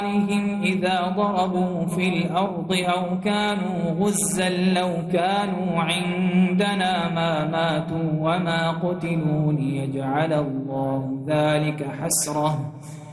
عليهم إذا ضربوا في الأرض أو كانوا غزا لو كانوا عندنا ما ماتوا وما قتلوا ليجعل الله ذلك حسرة